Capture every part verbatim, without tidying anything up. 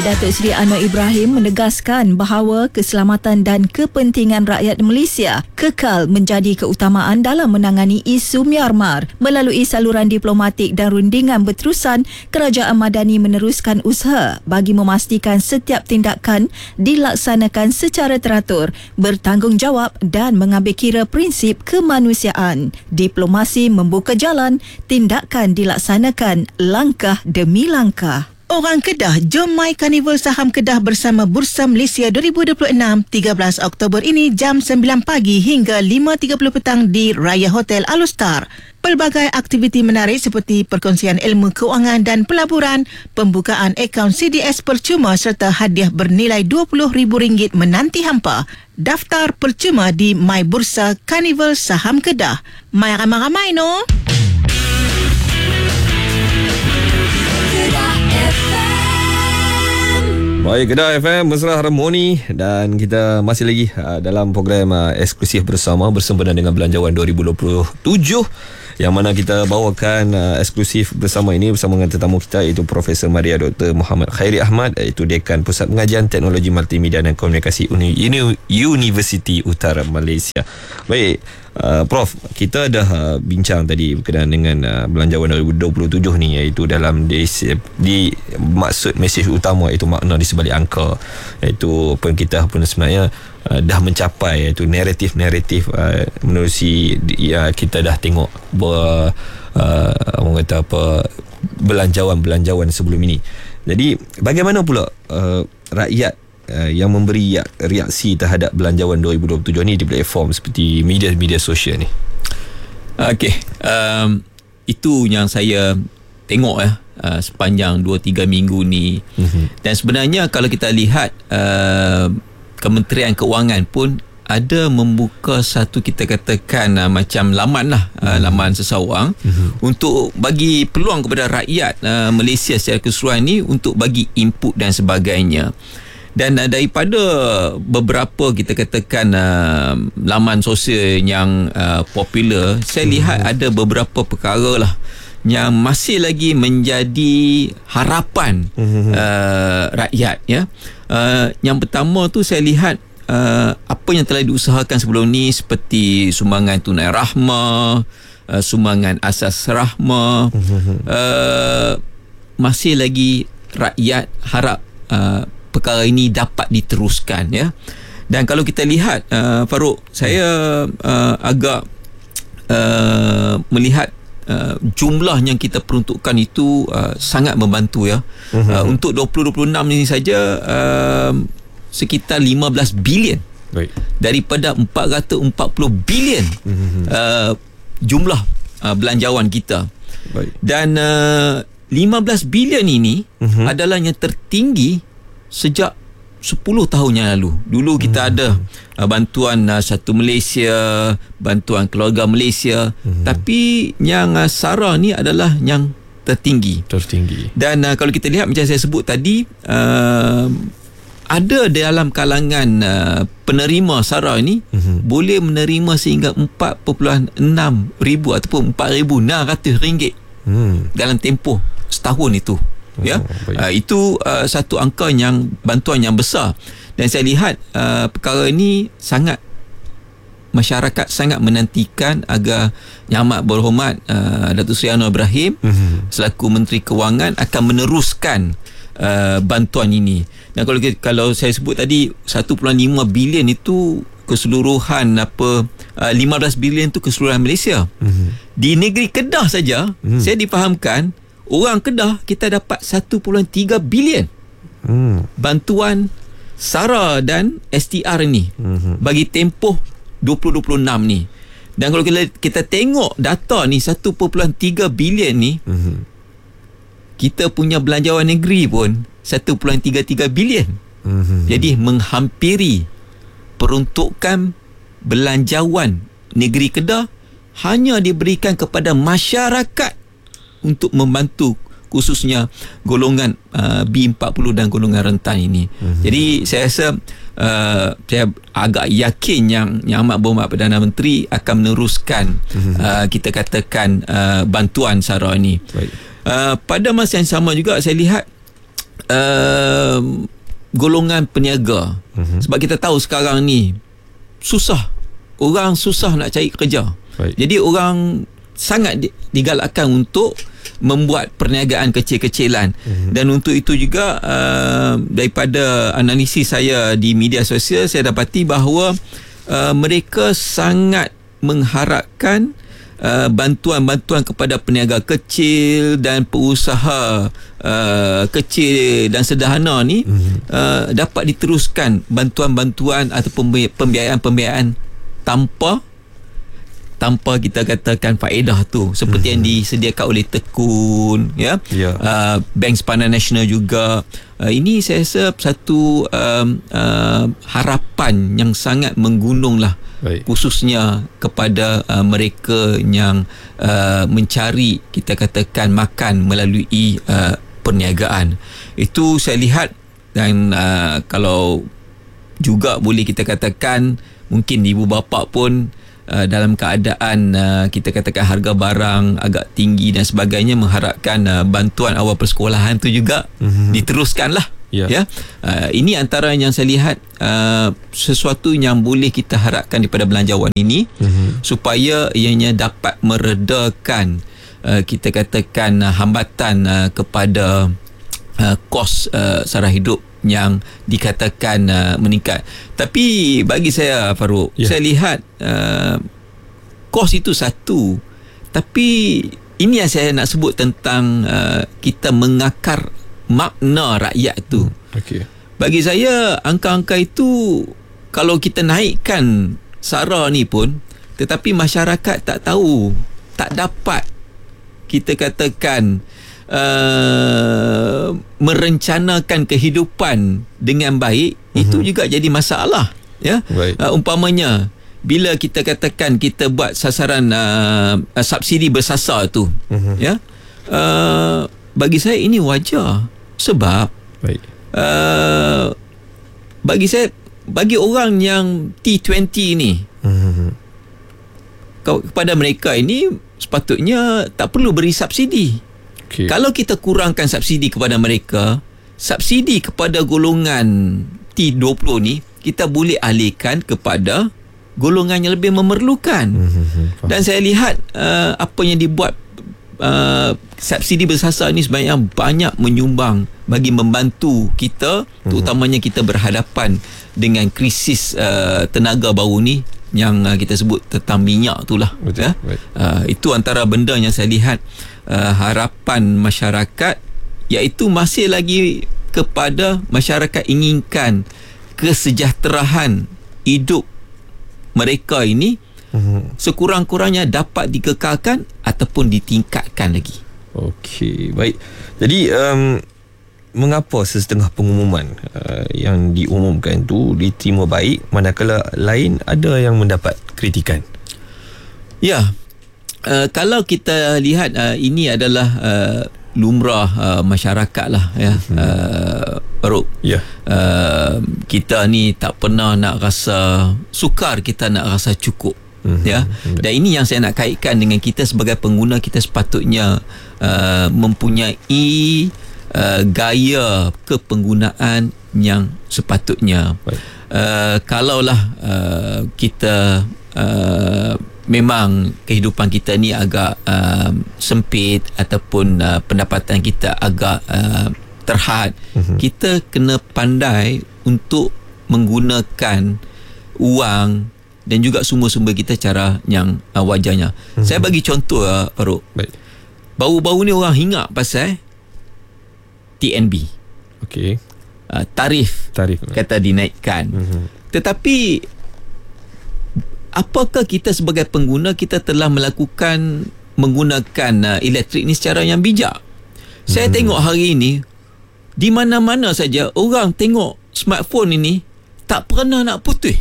Datuk Seri Anwar Ibrahim menegaskan bahawa keselamatan dan kepentingan rakyat Malaysia kekal menjadi keutamaan dalam menangani isu Myanmar. Melalui saluran diplomatik dan rundingan berterusan, Kerajaan Madani meneruskan usaha bagi memastikan setiap tindakan dilaksanakan secara teratur, bertanggungjawab dan mengambil kira prinsip kemanusiaan. Diplomasi membuka jalan, tindakan dilaksanakan langkah demi langkah. Orang Kedah, jom mai Karnival Saham Kedah bersama Bursa Malaysia dua ribu dua puluh enam, tiga belas Oktober ini jam sembilan pagi hingga lima tiga puluh petang di Raya Hotel Alustar. Pelbagai aktiviti menarik seperti perkongsian ilmu keuangan dan pelaburan, pembukaan akaun C D S percuma serta hadiah bernilai dua puluh ribu ringgit menanti hampa. Daftar percuma di My Bursa Karnival Saham Kedah. Mai ramai-ramai no. Baik, Kedah F M, Mesra Harmoni, dan kita masih lagi uh, dalam program uh, eksklusif bersama bersempena dengan Belanjawan dua ribu dua puluh tujuh, yang mana kita bawakan uh, eksklusif bersama ini bersama dengan tetamu kita, iaitu Profesor Maria Doktor Muhammad Khairi Ahmad, iaitu Dekan Pusat Pengajian Teknologi Multimedia dan Komunikasi Uni, Uni, Universiti Utara Malaysia. Baik, Uh, Prof, kita dah uh, bincang tadi berkenaan dengan uh, Belanjawan dua ribu dua puluh tujuh ni, iaitu dalam di, di maksud mesej utama, iaitu makna di sebalik angka, iaitu pun kita pun sebenarnya uh, dah mencapai, iaitu naratif-naratif uh, menerusi ya, kita dah tengok ber, uh, orang kata apa, belanjawan-belanjawan sebelum ini. Jadi bagaimana pula uh, rakyat Uh, yang memberi reaksi terhadap Belanjawan dua ribu dua puluh tujuh ni di platform seperti media-media sosial ni? Okey, um, itu yang saya tengok ya uh, sepanjang dua tiga minggu ni. Mm-hmm. Dan sebenarnya kalau kita lihat uh, Kementerian Keuangan pun ada membuka satu, kita katakan uh, macam laman lah, uh, laman seseorang, mm-hmm. untuk bagi peluang kepada rakyat uh, Malaysia secara keseluruhan ni untuk bagi input dan sebagainya. Dan uh, daripada beberapa, kita katakan uh, laman sosial yang uh, popular, saya hmm. lihat ada beberapa perkara lah yang masih lagi menjadi harapan hmm. uh, rakyat ya. Uh, yang pertama tu saya lihat uh, apa yang telah diusahakan sebelum ni, seperti sumbangan tunai rahmah, uh, sumbangan asas rahmah, hmm. uh, masih lagi rakyat harap uh, perkara ini dapat diteruskan ya. Dan kalau kita lihat uh, Farouk, saya uh, agak uh, melihat uh, jumlah yang kita peruntukkan itu uh, sangat membantu ya. Uh-huh. Uh, untuk dua ribu dua puluh enam ini saja uh, sekitar lima belas bilion. Baik. Daripada empat ratus empat puluh bilion uh-huh. uh, jumlah uh, belanjawan kita. Baik. Dan uh, lima belas bilion ini uh-huh. adalah yang tertinggi sejak sepuluh tahun yang lalu. Dulu kita hmm. ada uh, bantuan uh, Satu Malaysia, bantuan Keluarga Malaysia, hmm. tapi yang uh, SARA ni adalah yang tertinggi. Tertinggi. Dan uh, kalau kita lihat macam saya sebut tadi, uh, ada dalam kalangan uh, penerima SARA ni hmm. boleh menerima sehingga empat perpuluhan enam ribu ataupun empat ribu enam ratus ringgit hmm. dalam tempoh setahun itu. Ya, oh, uh, itu uh, satu angka yang bantuan yang besar. Dan saya lihat uh, perkara ini sangat, masyarakat sangat menantikan agar Yang Amat Berhormat uh, Datuk Seri Anwar Ibrahim mm-hmm. selaku Menteri Kewangan akan meneruskan uh, bantuan ini. Dan kalau kalau saya sebut tadi satu perpuluhan lima bilion itu keseluruhan apa uh, lima belas bilion itu keseluruhan Malaysia. Mm-hmm. Di negeri Kedah saja mm. saya difahamkan orang Kedah kita dapat satu perpuluhan tiga bilion hmm. bantuan SARA dan S T R ni hmm. bagi tempoh dua ribu dua puluh enam ni. Dan kalau kita, kita tengok data ni satu perpuluhan tiga bilion ni, hmm. kita punya belanjawan negeri pun satu perpuluhan tiga tiga bilion. Hmm. Jadi menghampiri peruntukan belanjawan negeri Kedah hanya diberikan kepada masyarakat untuk membantu khususnya golongan uh, B empat puluh dan golongan rentan ini. Mm-hmm. Jadi saya rasa uh, saya agak yakin yang Yang Amat Berhormat Perdana Menteri akan meneruskan mm-hmm. uh, kita katakan uh, bantuan SARA ini. Uh, pada masa yang sama juga saya lihat uh, golongan peniaga. Uh-huh. Sebab kita tahu sekarang ni susah, orang susah nak cari kerja. Baik. Jadi orang sangat digalakkan untuk membuat perniagaan kecil-kecilan. Uh-huh. Dan untuk itu juga uh, daripada analisis saya di media sosial, saya dapati bahawa uh, mereka sangat mengharapkan Uh, bantuan-bantuan kepada peniaga kecil dan pengusaha uh, kecil dan sederhana ni mm-hmm. uh, dapat diteruskan bantuan-bantuan ataupun pembiayaan-pembiayaan tanpa tanpa kita katakan faedah tu, seperti mm-hmm. yang disediakan oleh Tekun, ya, yeah. uh, Bank Sepadan Nasional juga. Uh, ini saya rasa satu um, uh, harapan yang sangat menggunung lah. Baik. Khususnya kepada uh, mereka yang uh, mencari, kita katakan, makan melalui uh, perniagaan. Itu saya lihat. Dan uh, kalau juga boleh kita katakan, mungkin ibu bapa pun uh, dalam keadaan uh, kita katakan harga barang agak tinggi dan sebagainya, mengharapkan uh, bantuan awal persekolahan tu juga mm-hmm. diteruskanlah. Yeah. Ya, uh, ini antara yang saya lihat uh, sesuatu yang boleh kita harapkan daripada belanjawan ini, mm-hmm. supaya ianya dapat meredakan uh, kita katakan uh, hambatan uh, kepada uh, kos uh, sara hidup yang dikatakan uh, meningkat. Tapi bagi saya, Farouk, yeah. saya lihat uh, kos itu satu, tapi ini yang saya nak sebut tentang uh, kita mengakar makna rakyat tu. Okay. Bagi saya, angka-angka itu kalau kita naikkan sara ni pun, tetapi masyarakat tak tahu, tak dapat kita katakan uh, merencanakan kehidupan dengan baik, uh-huh. itu juga jadi masalah, ya. Right. Uh, umpamanya bila kita katakan kita buat sasaran uh, subsidi bersasar tu, uh-huh. ya, uh, bagi saya ini wajar. Sebab baik. Uh, bagi saya, bagi orang yang T dua puluh ni, mm-hmm. kepada mereka ini sepatutnya tak perlu beri subsidi. Okay. Kalau kita kurangkan subsidi kepada mereka, subsidi kepada golongan T dua puluh ni kita boleh alihkan kepada golongan yang lebih memerlukan. Mm-hmm. Dan saya lihat uh, apa yang dibuat Uh, subsidi bersasar ni sebenarnya banyak menyumbang bagi membantu kita, hmm. terutamanya kita berhadapan dengan krisis uh, tenaga baru ni yang uh, kita sebut tentang minyak tu lah. Betul, ya? Uh, itu antara benda yang saya lihat uh, harapan masyarakat, iaitu masih lagi kepada masyarakat inginkan kesejahteraan hidup mereka ini Hmm. sekurang-kurangnya dapat dikekalkan ataupun ditingkatkan lagi. Okey, baik. Jadi um, mengapa sesetengah pengumuman uh, yang diumumkan tu diterima baik, manakala lain ada yang mendapat kritikan? Ya, uh, kalau kita lihat uh, ini adalah uh, lumrah uh, masyarakat lah, ya. Hmm. Uh, Farouk, yeah. uh, kita ni tak pernah nak rasa sukar, kita nak rasa cukup. Mm-hmm. Ya, dan ini yang saya nak kaitkan dengan kita sebagai pengguna. Kita sepatutnya uh, mempunyai uh, gaya kepenggunaan yang sepatutnya. Uh, kalaulah uh, kita uh, memang kehidupan kita ni agak uh, sempit ataupun uh, pendapatan kita agak uh, terhad, mm-hmm. kita kena pandai untuk menggunakan wang dan juga sumber-sumber kita cara yang uh, wajarnya. Mm-hmm. Saya bagi contoh, uh, Farouk. Baik. Baru-baru ni orang hinggap pasal T N B. Okey. Uh, tarif, tarif kata dinaikkan. Mm-hmm. Tetapi apakah kita sebagai pengguna kita telah melakukan menggunakan uh, elektrik ni secara yang bijak? Mm-hmm. Saya tengok hari ini di mana-mana saja orang tengok smartphone ini tak pernah nak putih.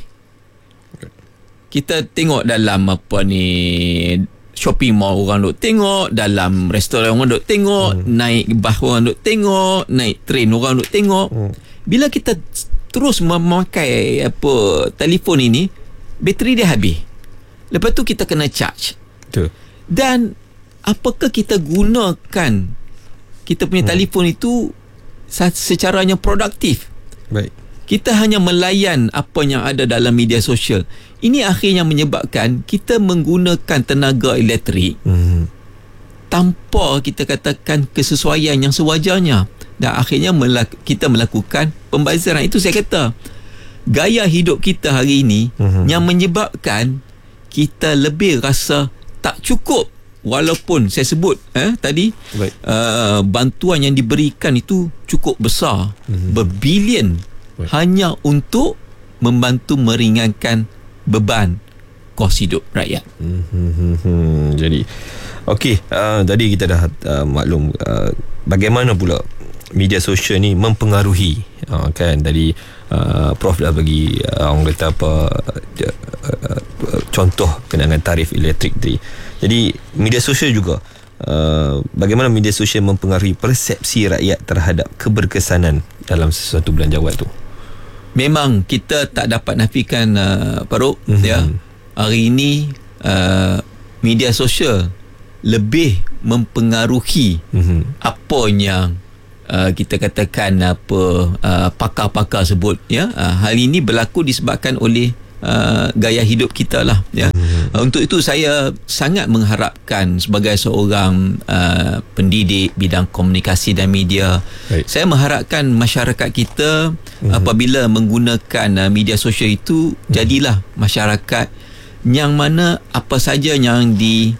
Kita tengok dalam apa ni, shopping mall orang duk tengok, dalam restoran orang duk tengok, hmm. naik bas orang duk tengok, naik train orang duk tengok. Hmm. Bila kita terus memakai apa telefon ini, bateri dia habis. Lepas tu kita kena charge. Betul. Dan apakah kita gunakan kita punya hmm. telefon itu secaranya produktif. Baik. Kita hanya melayan apa yang ada dalam media sosial. Ini akhirnya menyebabkan kita menggunakan tenaga elektrik Hmm. tanpa kita katakan kesesuaian yang sewajarnya. Dan akhirnya melak- kita melakukan pembaziran. Itu saya kata gaya hidup kita hari ini Mhm. yang menyebabkan kita lebih rasa tak cukup. Walaupun saya sebut eh, tadi Baik. uh, bantuan yang diberikan itu cukup besar, Mhm. berbilion, Baik. hanya untuk membantu meringankan beban kos hidup rakyat. Hmm, hmm, hmm, hmm. Jadi okey, uh, tadi kita dah uh, maklum uh, bagaimana pula media sosial ni mempengaruhi uh, kan. Tadi uh, Prof dah bagi uh, orang kata apa uh, uh, uh, contoh kenangan tarif elektrik tadi. Jadi media sosial juga uh, bagaimana media sosial mempengaruhi persepsi rakyat terhadap keberkesanan dalam sesuatu belanjawan tu. Memang kita tak dapat nafikan uh, Farouk, Mhm. ya, hari ini uh, media sosial lebih mempengaruhi Mhm. apa yang uh, kita katakan apa uh, pakar-pakar sebut, ya. Uh, hal ini berlaku disebabkan oleh uh, gaya hidup kita lah, ya. Uh, untuk itu saya sangat mengharapkan sebagai seorang uh, pendidik bidang komunikasi dan media, Baik. saya mengharapkan masyarakat kita apabila menggunakan uh, media sosial itu, jadilah masyarakat yang mana apa saja yang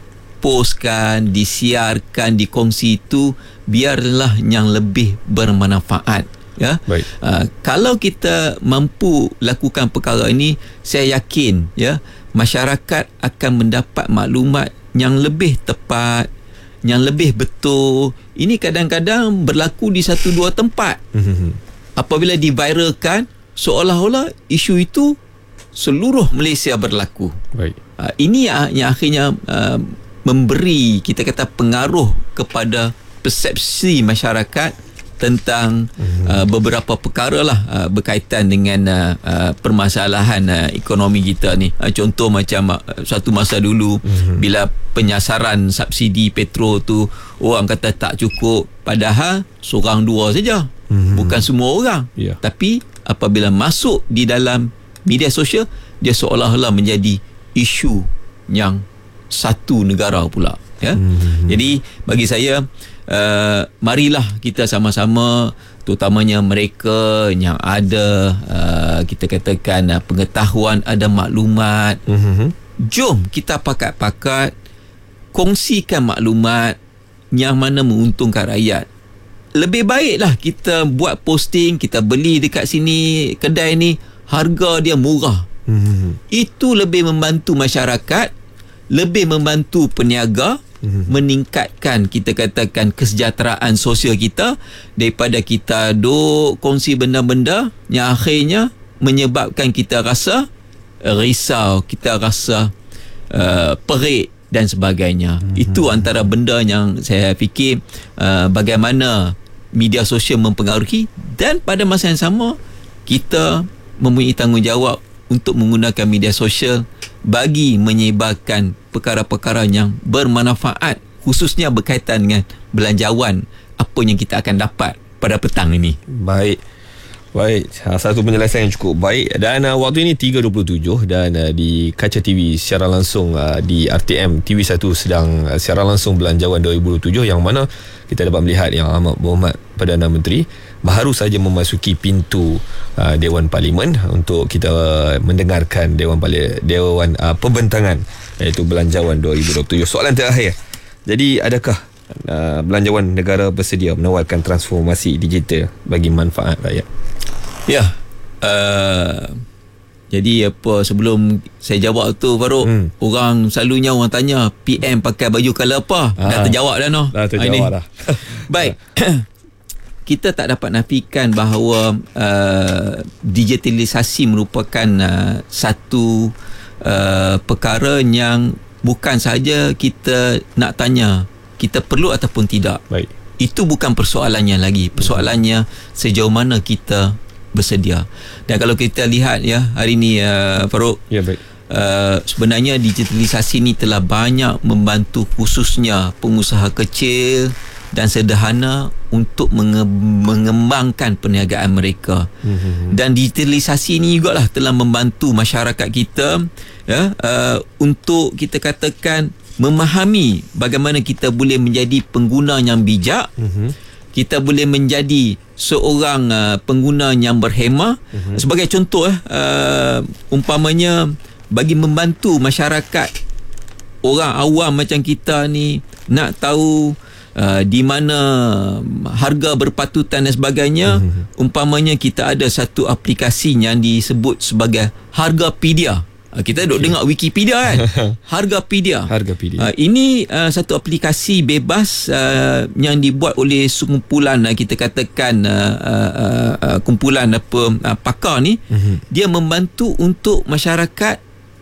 dipostkan, disiarkan, dikongsi itu biarlah yang lebih bermanfaat, ya. Baik. Uh, kalau kita mampu lakukan perkara ini, saya yakin, ya, masyarakat akan mendapat maklumat yang lebih tepat, yang lebih betul. Ini kadang-kadang berlaku di satu dua tempat. Mhm. Apabila diviralkan, seolah-olah isu itu seluruh Malaysia berlaku. Baik. Uh, ini yang, yang akhirnya uh, memberi, kita kata, pengaruh kepada persepsi masyarakat tentang uh, beberapa perkara lah uh, berkaitan dengan uh, uh, permasalahan uh, ekonomi kita ni. Uh, contoh macam uh, suatu masa dulu, mm-hmm. bila penyasaran subsidi petrol tu orang kata tak cukup, padahal seorang dua saja, mm-hmm. bukan semua orang. Yeah. Tapi apabila masuk di dalam media sosial, dia seolah-olah menjadi isu yang satu negara pula, ya. Mm-hmm. Jadi bagi saya, Uh, marilah kita sama-sama, terutamanya mereka yang ada uh, kita katakan uh, pengetahuan, ada maklumat, Mhm. jom kita pakat-pakat kongsikan maklumat yang mana menguntungkan rakyat. Lebih baiklah kita buat posting, kita beli dekat sini, kedai ni harga dia murah. Mhm. Itu lebih membantu masyarakat, lebih membantu peniaga, Mm-hmm. meningkatkan, kita katakan, kesejahteraan sosial kita, daripada kita duk kongsi benda-benda yang akhirnya menyebabkan kita rasa risau, kita rasa uh, perik dan sebagainya. Mm-hmm. Itu antara benda yang saya fikir uh, bagaimana media sosial mempengaruhi, dan pada masa yang sama kita mempunyai tanggungjawab untuk menggunakan media sosial bagi menyebarkan perkara-perkara yang bermanfaat, khususnya berkaitan dengan belanjawan apa yang kita akan dapat pada petang ini. Baik. Baik, satu penjelasan yang cukup baik. Dan uh, waktu ini tiga dua puluh tujuh, dan uh, di Kaca T V secara langsung uh, di R T M T V satu sedang uh, secara langsung Belanjawan dua ribu dua puluh tujuh, yang mana kita dapat melihat Yang Amat Berhormat Perdana Menteri baru saja memasuki pintu uh, Dewan Parlimen untuk kita uh, mendengarkan Dewan Parli- Dewan uh, Pembentangan, iaitu Belanjawan dua ribu dua puluh tujuh. Soalan terakhir. Jadi adakah uh, belanjawan negara bersedia menawarkan transformasi digital bagi manfaat rakyat? Ya, uh, jadi apa, sebelum saya jawab tu, Farouk, Hmm. orang selalunya orang tanya P M pakai baju colour apa? Dah Ah. terjawab dah, noh. Dah Ah, terjawab ini. dah. Baik. Kita tak dapat nafikan bahawa uh, digitalisasi merupakan uh, satu uh, perkara yang bukan sahaja kita nak tanya kita perlu ataupun tidak. Baik. Itu bukan persoalannya lagi. Persoalannya sejauh mana kita bersedia. Dan kalau kita lihat, ya, hari ni uh, Farouk, Ya, baik. uh, sebenarnya digitalisasi ni telah banyak membantu khususnya pengusaha kecil, dan sederhana untuk menge- mengembangkan perniagaan mereka. Mm-hmm. Dan digitalisasi ini jugalah telah membantu masyarakat kita ya uh, untuk kita katakan memahami bagaimana kita boleh menjadi pengguna yang bijak. Mm-hmm. Kita boleh menjadi seorang uh, pengguna yang berhemah. Mm-hmm. Sebagai contoh uh, umpamanya bagi membantu masyarakat orang awam macam kita ni nak tahu Uh, di mana harga berpatutan dan sebagainya. Mm-hmm. Umpamanya kita ada satu aplikasi yang disebut sebagai Hargapedia. uh, Kita duk okay. dengar Wikipedia kan. Hargapedia. Hargapedia. Uh, Ini uh, satu aplikasi bebas uh, yang dibuat oleh sekumpulan uh, kita katakan uh, uh, uh, kumpulan apa uh, pakar ni. Mm-hmm. Dia membantu untuk masyarakat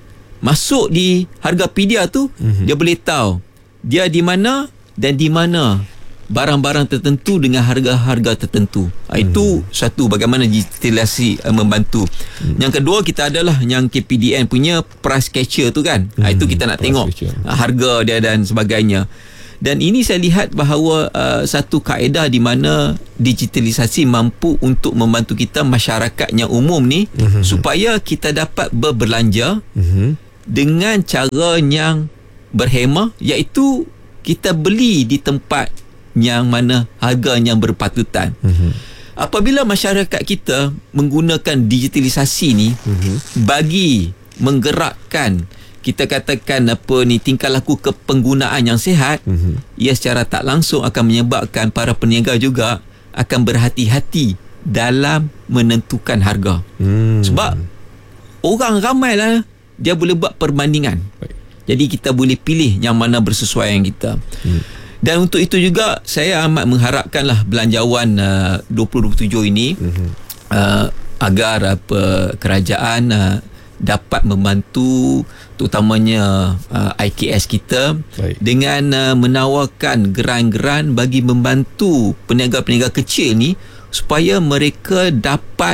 masuk di Hargapedia tu. Mm-hmm. Dia boleh tahu dia di mana dan di mana barang-barang tertentu dengan harga-harga tertentu. Hmm. Itu satu, bagaimana digitalisasi uh, membantu. Hmm. Yang kedua, kita adalah yang K P D N punya price catcher tu kan. Hmm. Itu kita nak price tengok catcher. Harga dia dan sebagainya. Dan ini saya lihat bahawa uh, satu kaedah di mana digitalisasi mampu untuk membantu kita masyarakat yang umum ni, hmm. supaya kita dapat berbelanja hmm. dengan cara yang berhemah, iaitu kita beli di tempat yang mana harga yang berpatutan. Mm-hmm. Apabila masyarakat kita menggunakan digitalisasi ni mm-hmm. bagi menggerakkan kita katakan apa ni tingkah laku kepenggunaan yang sihat, mm-hmm. ia secara tak langsung akan menyebabkan para peniaga juga akan berhati-hati dalam menentukan harga. Mm. Sebab orang ramai lah dia boleh buat perbandingan. Baik. Jadi kita boleh pilih yang mana bersesuaian kita. Hmm. Dan untuk itu juga saya amat mengharapkanlah belanjawan uh, dua ribu dua puluh tujuh ini hmm. uh, agar apa kerajaan uh, dapat membantu terutamanya uh, I K S kita. Baik. Dengan uh, menawarkan geran-geran bagi membantu peniaga-peniaga kecil ni supaya mereka dapat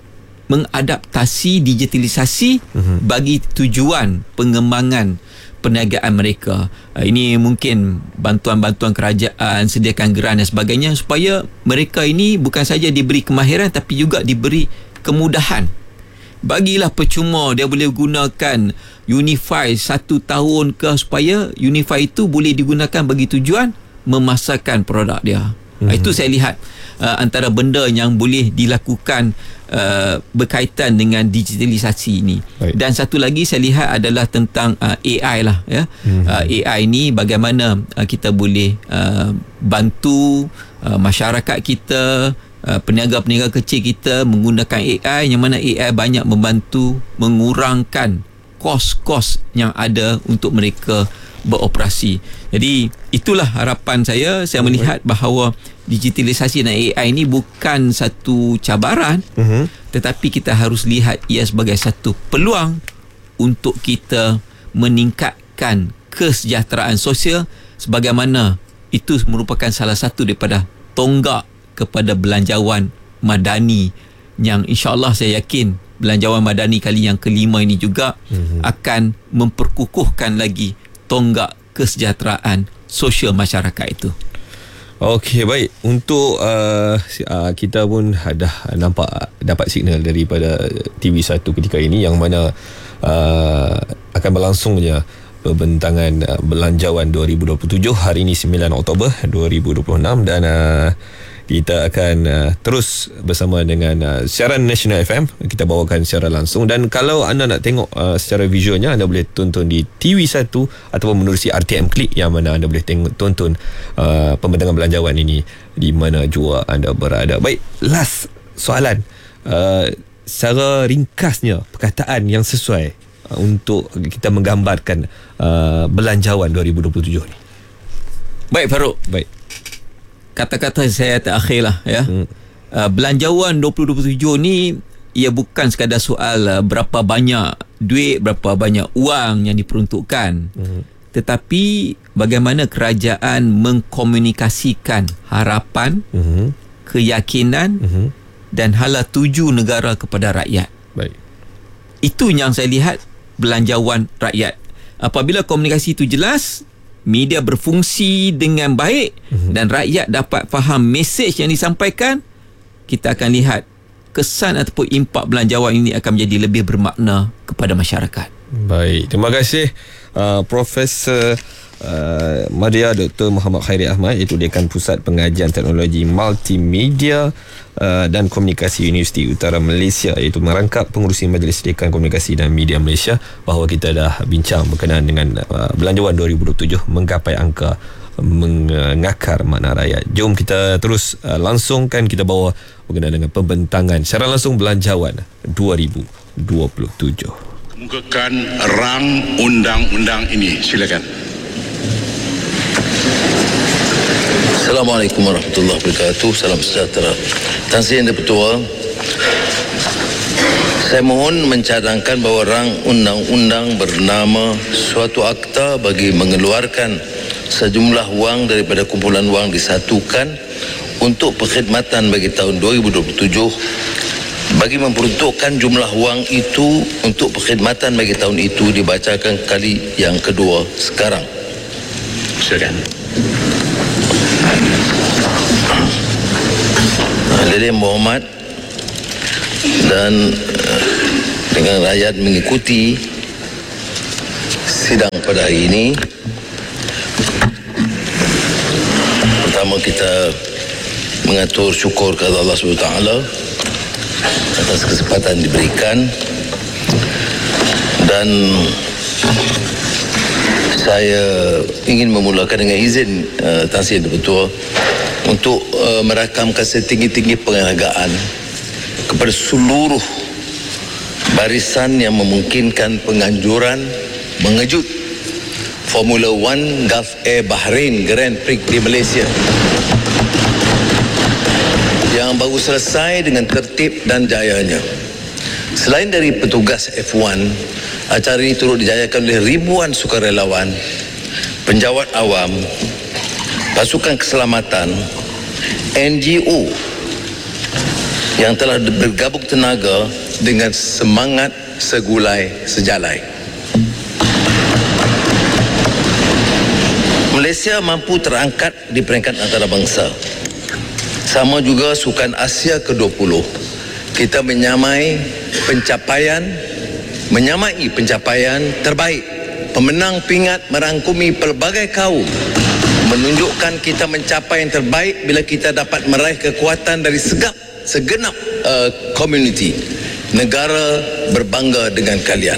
mengadaptasi digitalisasi uh-huh. bagi tujuan pengembangan perniagaan mereka. Uh, ini mungkin bantuan-bantuan kerajaan, sediakan geran dan sebagainya supaya mereka ini bukan saja diberi kemahiran tapi juga diberi kemudahan. Bagilah percuma dia boleh gunakan Unify satu tahun ke supaya Unify itu boleh digunakan bagi tujuan memasarkan produk dia. Hmm. Itu saya lihat uh, antara benda yang boleh dilakukan Uh, berkaitan dengan digitalisasi ini. Baik. Dan satu lagi saya lihat adalah tentang uh, A I lah ya. Hmm. Uh, A I ni bagaimana uh, kita boleh uh, bantu uh, masyarakat kita, uh, peniaga-peniaga kecil kita menggunakan A I, yang mana A I banyak membantu mengurangkan kos-kos yang ada untuk mereka beroperasi. Jadi itulah harapan saya. Saya melihat bahawa digitalisasi dan A I ini bukan satu cabaran, uh-huh. tetapi kita harus lihat ia sebagai satu peluang untuk kita meningkatkan kesejahteraan sosial, sebagaimana itu merupakan salah satu daripada tonggak kepada belanjawan madani yang insya-Allah saya yakin belanjawan madani kali yang kelima ini juga uh-huh. akan memperkukuhkan lagi tonggak kesejahteraan sosial masyarakat itu. Okey, baik. Untuk uh, uh, kita pun dah nampak dapat signal daripada T V satu ketika ini yang mana uh, akan berlangsungnya pembentangan uh, belanjawan dua ribu dua puluh tujuh hari ini sembilan Oktober dua ribu dua puluh enam, dan uh, kita akan uh, terus bersama dengan uh, siaran National F M. Kita bawakan secara langsung, dan kalau anda nak tengok uh, secara visualnya, anda boleh tonton di T V satu ataupun menerusi R T M Click, yang mana anda boleh tengok tonton uh, pembentangan belanjawan ini di mana jua anda berada. Baik, last soalan, uh, secara ringkasnya perkataan yang sesuai uh, untuk kita menggambarkan uh, belanjawan dua ribu dua puluh tujuh ni. Baik Farouk, baik. Kata-kata saya terakhir lah ya. Hmm. Uh, belanjawan dua ribu dua puluh tujuh ni ia bukan sekadar soal uh, berapa banyak duit, berapa banyak wang yang diperuntukkan. Hmm. Tetapi bagaimana kerajaan mengkomunikasikan harapan, hmm. keyakinan hmm. dan hala tuju negara kepada rakyat. Baik. Itu yang saya lihat belanjawan rakyat. Apabila komunikasi itu jelas, media berfungsi dengan baik mm-hmm. dan rakyat dapat faham mesej yang disampaikan, kita akan lihat kesan ataupun impak belanjawan ini akan menjadi lebih bermakna kepada masyarakat. Baik, terima kasih uh, Profesor uh, Madya Doktor Muhammad Khairi Ahmad, iaitu Dekan Pusat Pengajian Teknologi Multimedia uh, dan Komunikasi Universiti Utara Malaysia, iaitu merangkap pengurusi Majlis Dekan Komunikasi dan Media Malaysia, bahawa kita dah bincang berkenaan dengan uh, belanjawan dua ribu dua puluh tujuh menggapai angka mengakar makna rakyat. Jom kita terus uh, langsungkan kita bawa berkenaan dengan pembentangan secara langsung belanjawan dua ribu dua puluh tujuh. Kemukakan rang undang-undang ini, silakan. Assalamualaikum warahmatullahi wabarakatuh. Salam sejahtera. Tan Sri Yang Di-Pertua, saya mohon mencadangkan bahawa rang undang-undang bernama suatu akta bagi mengeluarkan sejumlah wang daripada kumpulan wang disatukan untuk perkhidmatan bagi tahun dua ribu dua puluh tujuh, bagi memperuntukkan jumlah wang itu untuk perkhidmatan bagi tahun itu dibacakan kali yang kedua sekarang. Silakan. Hadirin berhormat dan uh, dengan rakyat mengikuti sidang pada hari ini, pertama kita mengatur syukur kepada Allah subhanahu wa taala atas kesempatan diberikan, dan saya ingin memulakan dengan izin uh, Tan Sri Yang Di-Pertua untuk uh, merakamkan setinggi-tinggi penghargaan kepada seluruh barisan yang memungkinkan penganjuran mengejut Formula One Gulf Air Bahrain Grand Prix di Malaysia yang baru selesai dengan tertib dan jayanya. Selain dari petugas F satu, acara ini turut dijayakan oleh ribuan sukarelawan, penjawat awam, pasukan keselamatan, N G O yang telah bergabung tenaga dengan semangat segulai sejalai. Malaysia mampu terangkat di peringkat antarabangsa. Sama juga Sukan Asia ke dua puluh. Kita menyamai pencapaian menyamai pencapaian terbaik. Pemenang pingat merangkumi pelbagai kaum, menunjukkan kita mencapai yang terbaik bila kita dapat meraih kekuatan dari segap segenap uh, community. Negara berbangga dengan kalian.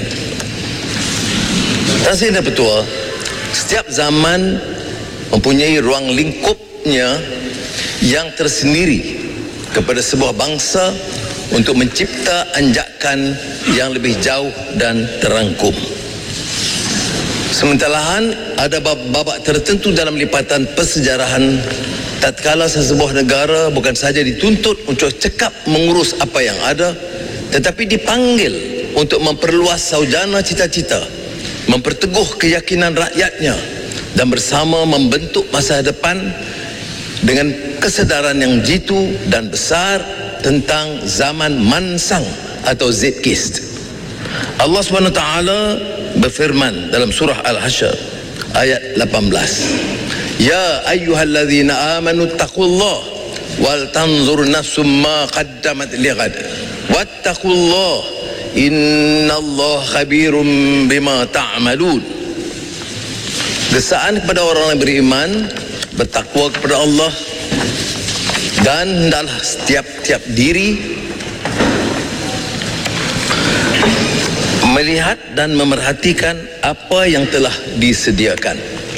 Tan Sri Yang Di-Pertua, setiap zaman mempunyai ruang lingkupnya yang tersendiri kepada sebuah bangsa untuk mencipta anjakan yang lebih jauh dan terangkum. Sementara ada babak tertentu dalam lipatan persejarahan tatkala sesebuah negara bukan sahaja dituntut untuk cekap mengurus apa yang ada, tetapi dipanggil untuk memperluas saujana cita-cita, memperteguh keyakinan rakyatnya dan bersama membentuk masa depan dengan kesedaran yang jitu dan besar tentang zaman mansang atau Zkist. Allah Subhanahu Wa Taala berfirman dalam surah Al-Hasyr ayat lapan belas, Ya ayyuhalladzina amanu taqullah wal tanzur nafsum ma qaddamat lighad wattaqullah innallaha khabirum bima ta'malun. Desaan kepada orang yang beriman, bertakwa kepada Allah, dan hendaklah setiap-tiap diri melihat dan memerhatikan apa yang telah disediakan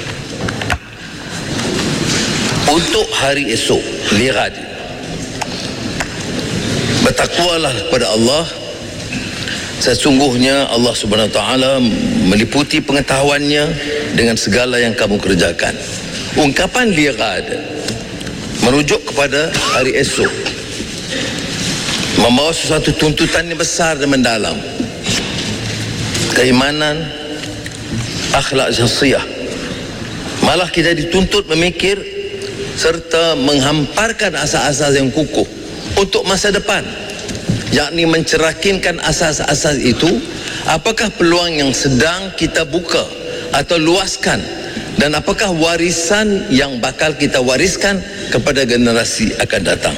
untuk hari esok. Lihat, bertakwalah kepada Allah, sesungguhnya Allah Subhanahu Wa Taala meliputi pengetahuannya dengan segala yang kamu kerjakan. Ungkapan lihat merujuk kepada hari esok, membawa sesuatu tuntutan yang besar dan mendalam. Keimanan, akhlak syahsiah. Malah kita dituntut memikir serta menghamparkan asas-asas yang kukuh untuk masa depan, yakni mencerakinkan asas-asas itu. Apakah peluang yang sedang kita buka atau luaskan Dan apakah warisan yang bakal kita wariskan kepada generasi akan datang?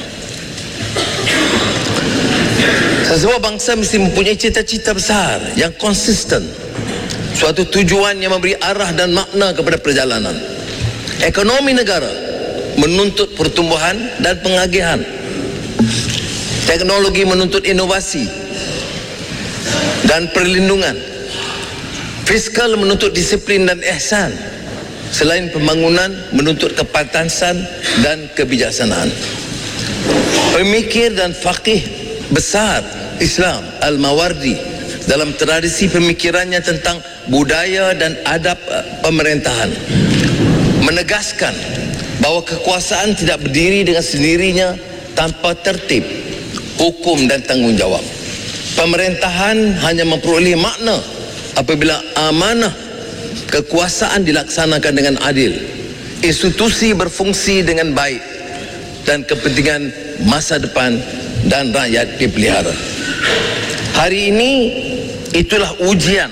Sebuah bangsa mesti mempunyai cita-cita besar yang konsisten, suatu tujuan yang memberi arah dan makna kepada perjalanan. Ekonomi negara menuntut pertumbuhan dan pengagihan. Teknologi menuntut inovasi dan perlindungan. Fiskal menuntut disiplin dan ihsan. Selain pembangunan menuntut kepantasan dan kebijaksanaan. Pemikir dan faqih besar Islam Al-Mawardi dalam tradisi pemikirannya tentang budaya dan adab pemerintahan menegaskan bahawa kekuasaan tidak berdiri dengan sendirinya tanpa tertib, hukum dan tanggungjawab. Pemerintahan hanya memperoleh makna apabila amanah kekuasaan dilaksanakan dengan adil, institusi berfungsi dengan baik dan kepentingan masa depan dan rakyat dipelihara. Hari ini itulah ujian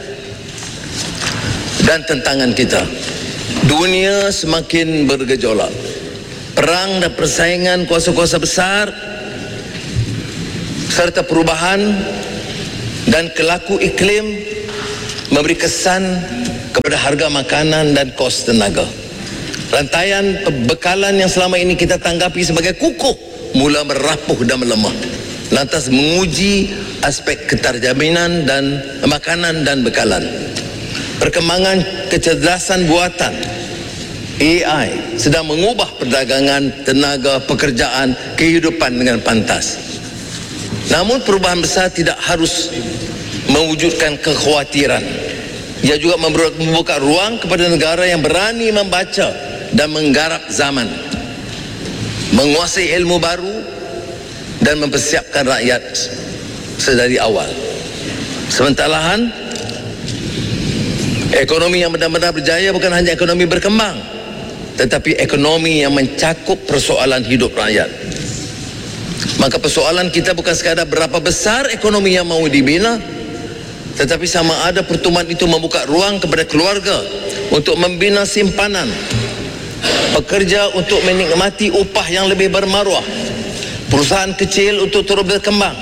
dan tantangan kita. Dunia semakin bergejolak. Perang dan persaingan kuasa-kuasa besar serta perubahan dan kelaku iklim memberi kesan kepada harga makanan dan kos tenaga. Rantaian pembekalan yang selama ini kita tanggapi sebagai kukuh mula merapuh dan melemah, lantas menguji aspek keterjaminan dan makanan dan bekalan. Perkembangan kecerdasan buatan A I sedang mengubah perdagangan, tenaga, pekerjaan, kehidupan dengan pantas. Namun perubahan besar tidak harus mewujudkan kekhawatiran. Ia juga membuka ruang kepada negara yang berani membaca dan menggarap zaman, menguasai ilmu baru dan mempersiapkan rakyat sedari awal. Sementara ekonomi yang benar-benar berjaya bukan hanya ekonomi berkembang, tetapi ekonomi yang mencakup persoalan hidup rakyat. Maka persoalan kita bukan sekadar berapa besar ekonomi yang mahu dibina, tetapi sama ada pertumbuhan itu membuka ruang kepada keluarga untuk membina simpanan, pekerja untuk menikmati upah yang lebih bermaruah, perusahaan kecil untuk terus berkembang,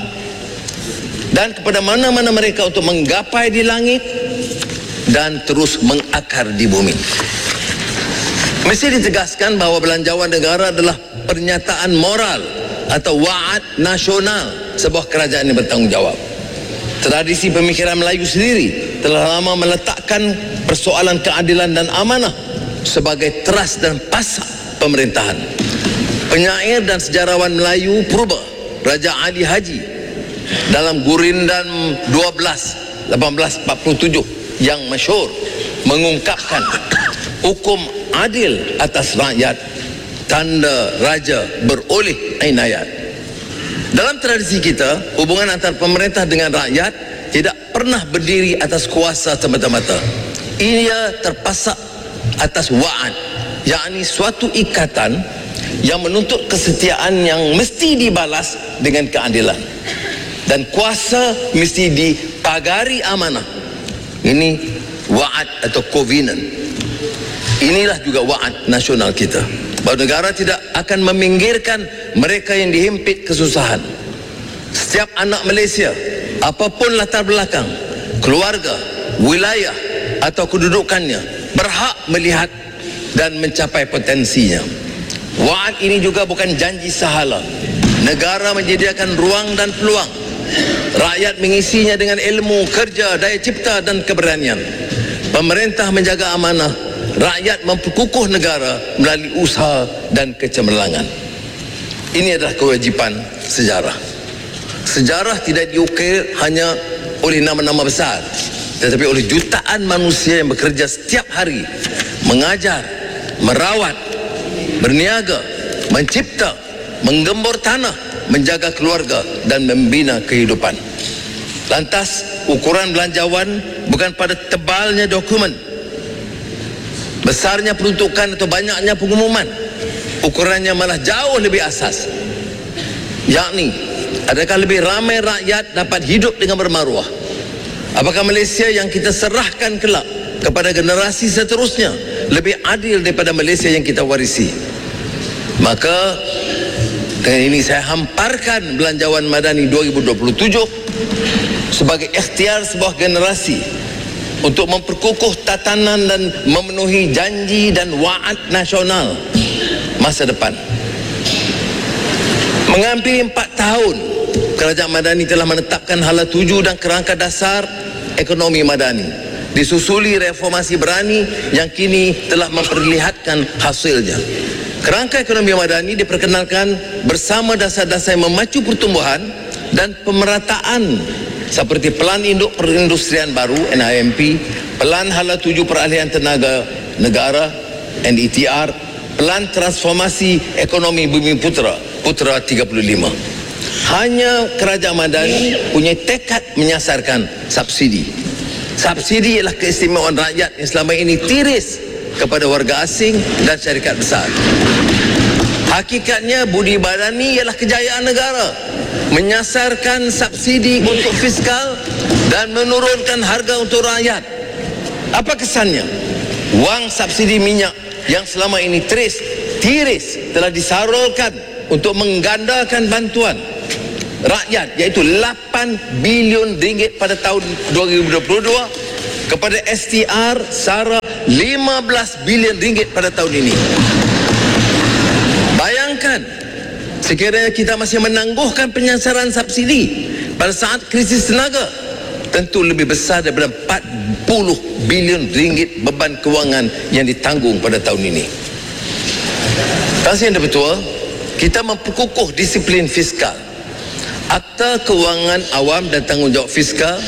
dan kepada mana-mana mereka untuk menggapai di langit dan terus mengakar di bumi. Mesti ditegaskan bahawa belanjawan negara adalah pernyataan moral atau wa'ad nasional sebuah kerajaan yang bertanggungjawab. Tradisi pemikiran Melayu sendiri telah lama meletakkan persoalan keadilan dan amanah sebagai teras dan pasak pemerintahan. Penyair dan sejarawan Melayu purba Raja Ali Haji dalam Gurindan dua belas lapan belas empat puluh tujuh yang masyhur mengungkapkan hukum adil atas rakyat, tanda raja beroleh inayat. Dalam tradisi kita, hubungan antara pemerintah dengan rakyat tidak pernah berdiri atas kuasa semata-mata. Ia terpasak atas wa'ad, yakni suatu ikatan yang menuntut kesetiaan yang mesti dibalas dengan keadilan, dan kuasa mesti dipagari amanah. Ini wa'ad atau covenant. Inilah juga wa'ad nasional kita, bahawa negara tidak akan meminggirkan mereka yang dihimpit kesusahan. Setiap anak Malaysia, apapun latar belakang, keluarga, wilayah atau kedudukannya, berhak melihat dan mencapai potensinya. Wa'ad ini juga bukan janji sahala. Negara menyediakan ruang dan peluang, rakyat mengisinya dengan ilmu, kerja, daya cipta dan keberanian. Pemerintah menjaga amanah, rakyat memperkukuh negara melalui usaha dan kecemerlangan. Ini adalah kewajipan sejarah. Sejarah tidak diukir hanya oleh nama-nama besar, tetapi oleh jutaan manusia yang bekerja setiap hari, mengajar, merawat, berniaga, mencipta, menggembur tanah, menjaga keluarga dan membina kehidupan. Lantas, ukuran belanjawan bukan pada tebalnya dokumen, besarnya peruntukan atau banyaknya pengumuman. Ukurannya malah jauh lebih asas, yakni adakah lebih ramai rakyat dapat hidup dengan bermaruah? Apakah Malaysia yang kita serahkan kelak kepada generasi seterusnya lebih adil daripada Malaysia yang kita warisi. Maka dengan ini saya hamparkan Belanjawan Madani dua ribu dua puluh tujuh sebagai ikhtiar sebuah generasi untuk memperkukuh tatanan dan memenuhi janji dan wa'ad nasional masa depan. Menghampiri empat tahun, Kerajaan Madani telah menetapkan hala tuju dan kerangka dasar ekonomi madani, disusuli reformasi berani yang kini telah memperlihatkan hasilnya. Kerangka ekonomi madani diperkenalkan bersama dasar-dasar yang memacu pertumbuhan dan pemerataan seperti Pelan Induk Perindustrian Baru N I M P, Pelan Hala Tuju Peralihan Tenaga Negara N E T R, Pelan Transformasi Ekonomi Bumi Putra Putra tiga puluh lima. Hanya Kerajaan Madani punya tekad menyasarkan subsidi. Subsidi ialah keistimewaan rakyat yang selama ini tiris kepada warga asing dan syarikat besar. Hakikatnya budi badani ialah kejayaan negara, menyasarkan subsidi untuk fiskal dan menurunkan harga untuk rakyat. Apa kesannya? Wang subsidi minyak yang selama ini tiris, tiris telah disalurkan untuk menggandakan bantuan rakyat, iaitu lapan bilion ringgit pada tahun dua ribu dua puluh dua kepada S T R sara lima belas bilion ringgit pada tahun ini. Bayangkan, sekiranya kita masih menangguhkan penyasaran subsidi pada saat krisis tenaga, tentu lebih besar daripada empat puluh bilion ringgit beban kewangan yang ditanggung pada tahun ini. Tuan Yang Dipertua, kita memperkukuh disiplin fiskal. Akta Kewangan Awam dan Tanggungjawab Fiskal,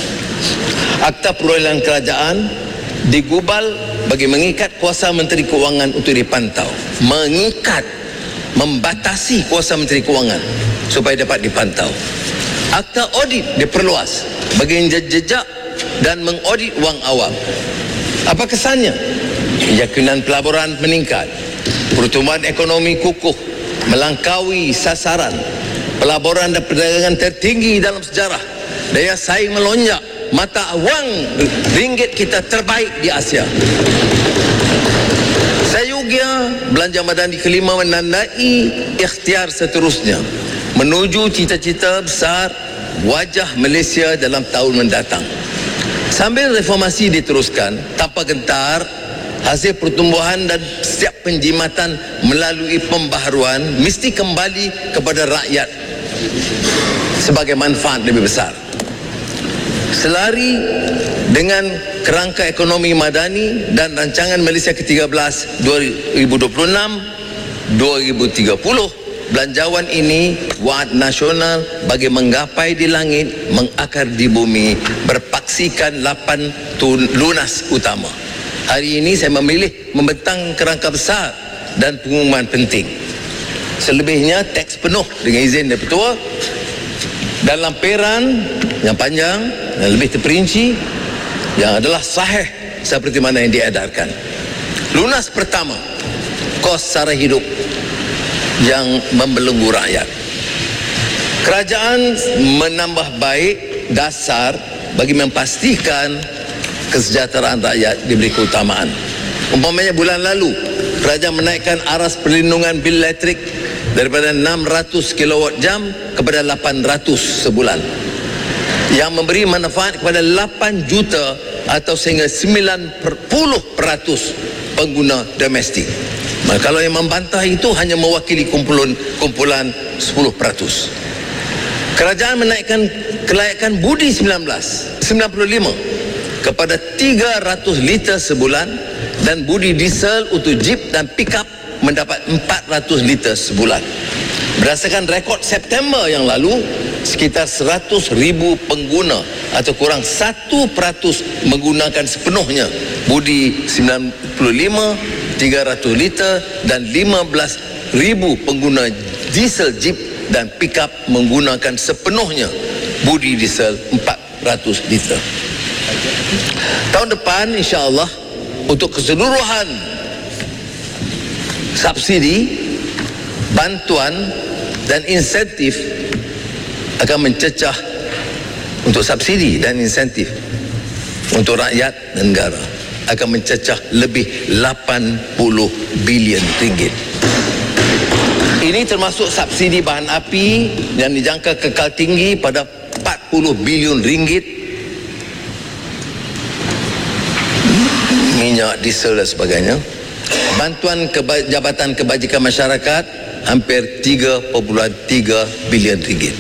Akta Perolehan Kerajaan digubal bagi mengikat kuasa Menteri Kewangan untuk dipantau. Mengikat, membatasi kuasa Menteri Kewangan supaya dapat dipantau. Akta Audit diperluas bagi jejak dan mengaudit wang awam. Apa kesannya? Keyakinan pelaburan meningkat, pertumbuhan ekonomi kukuh, melangkaui sasaran, pelaburan dan perdagangan tertinggi dalam sejarah, daya saing melonjak, mata wang ringgit kita terbaik di Asia. Sayugia Belanja Madani kelima menandai ikhtiar seterusnya menuju cita-cita besar wajah Malaysia dalam tahun mendatang. Sambil reformasi diteruskan tanpa gentar, hasil pertumbuhan dan setiap penjimatan melalui pembaharuan mesti kembali kepada rakyat sebagai manfaat lebih besar. Selari dengan kerangka ekonomi madani dan rancangan Malaysia ke tiga belas dua ribu dua puluh enam dua ribu tiga puluh, belanjawan ini wa'ad nasional bagi menggapai di langit, mengakar di bumi, berpaksikan lapan lunas utama. Hari ini saya memilih membentang kerangka besar dan pengumuman penting. Selebihnya teks penuh dengan izin Yang Dipertua dan lampiran yang panjang dan lebih terperinci yang adalah sahih seperti mana yang diedarkan. Lunas pertama, kos sara hidup yang membelenggu rakyat. Kerajaan menambah baik dasar bagi memastikan kesejahteraan rakyat diberi keutamaan. Umpamanya bulan lalu, kerajaan menaikkan aras perlindungan bil elektrik daripada enam ratus kilowatt jam kepada lapan ratus sebulan, yang memberi manfaat kepada lapan juta atau sehingga sembilan puluh peratus pengguna domestik. Maka kalau yang membantah itu hanya mewakili kumpulan kumpulan sepuluh peratus. Kerajaan menaikkan kelayakan budi sembilan belas sembilan puluh lima kepada tiga ratus liter sebulan dan budi diesel untuk jeep dan pickup mendapat empat ratus liter sebulan. Berdasarkan rekod September yang lalu, sekitar seratus ribu pengguna atau kurang satu peratus menggunakan sepenuhnya budi sembilan puluh lima, tiga ratus liter dan lima belas ribu pengguna diesel jeep dan pickup menggunakan sepenuhnya budi diesel empat ratus liter. Tahun depan insya-Allah untuk keseluruhan subsidi, bantuan dan insentif akan mencecah untuk subsidi dan insentif untuk rakyat dan negara akan mencecah lebih lapan puluh bilion ringgit. Ini termasuk subsidi bahan api yang dijangka kekal tinggi pada empat puluh bilion ringgit, minyak, diesel dan sebagainya. Bantuan keba- Jabatan Kebajikan Masyarakat hampir tiga perpuluhan tiga bilion ringgit.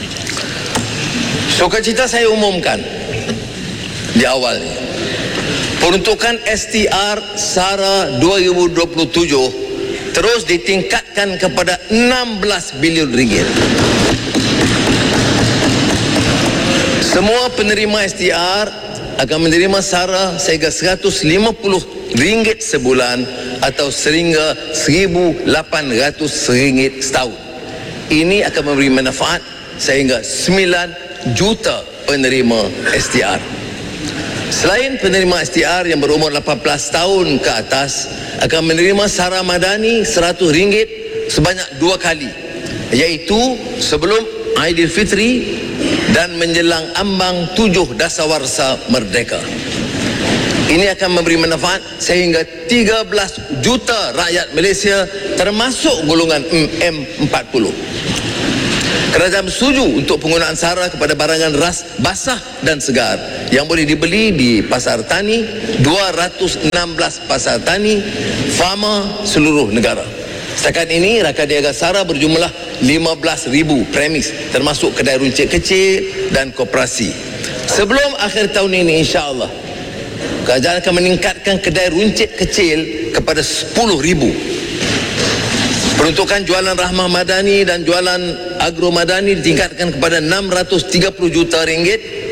Sukacita saya umumkan di awal ni, peruntukan S T R SARA dua ribu dua puluh tujuh terus ditingkatkan kepada enam belas bilion ringgit. Semua penerima S T R akan menerima SARA sehingga seratus lima puluh ringgit sebulan atau sehingga seribu lapan ratus ringgit setahun. Ini akan memberi manfaat sehingga sembilan juta penerima S T R. Selain penerima S T R yang berumur lapan belas tahun ke atas akan menerima SARA Madani seratus ringgit sebanyak dua kali, iaitu sebelum Aidilfitri dan menjelang ambang tujuh Dasawarsa Merdeka. Ini akan memberi manfaat sehingga tiga belas juta rakyat Malaysia termasuk golongan M empat puluh. Kerajaan bersetuju untuk penggunaan SARA kepada barangan ras basah dan segar yang boleh dibeli di pasar tani, dua ratus enam belas pasar tani, farma seluruh negara. Setakat ini, rakan niaga SARA berjumlah lima belas ribu premis, termasuk kedai runcit kecil dan koperasi. Sebelum akhir tahun ini, insya-Allah, kerajaan akan meningkatkan kedai runcit kecil kepada sepuluh ribu. Peruntukan jualan Rahmah Madani dan jualan Agro Madani ditingkatkan kepada enam ratus tiga puluh juta ringgit